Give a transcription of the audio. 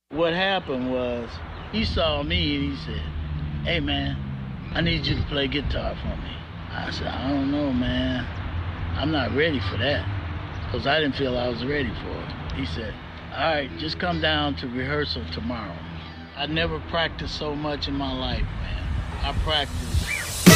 What happened was he saw me and he said, "Hey man, I need you to play guitar for me." I said, "I don't know, man. I'm not ready for that." Because I didn't feel I was ready for it. He said, "All right, just come down to rehearsal tomorrow." I never practiced so much in my life, man. I practiced